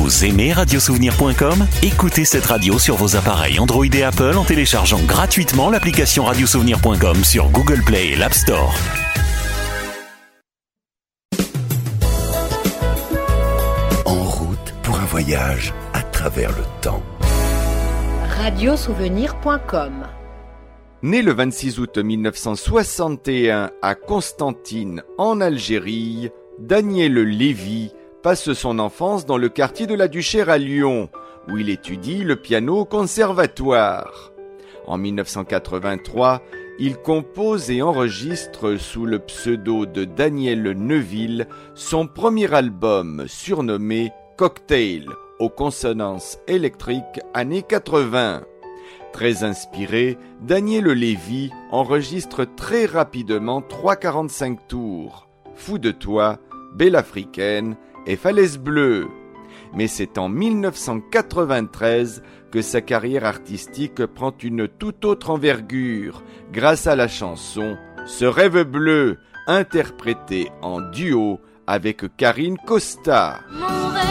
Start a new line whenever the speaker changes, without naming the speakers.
Vous aimez radiosouvenir.com ? Écoutez cette radio sur vos appareils Android et Apple en téléchargeant gratuitement l'application radiosouvenir.com sur Google Play et l'App Store.
En route pour un voyage à travers le temps.
Radiosouvenir.com.
Né le 26 août 1961 à Constantine, en Algérie, Daniel Lévy passe son enfance dans le quartier de la Duchère à Lyon, où il étudie le piano au conservatoire. En 1983, il compose et enregistre sous le pseudo de Daniel Neuville son premier album surnommé Cocktail, aux consonances électriques années 80. Très inspiré, Daniel Lévy enregistre très rapidement 3:45 tours, Fou de toi, Belle Africaine et Falaise Bleue. Mais c'est en 1993 que sa carrière artistique prend une toute autre envergure grâce à la chanson Ce rêve bleu, interprétée en duo avec Karine Costa.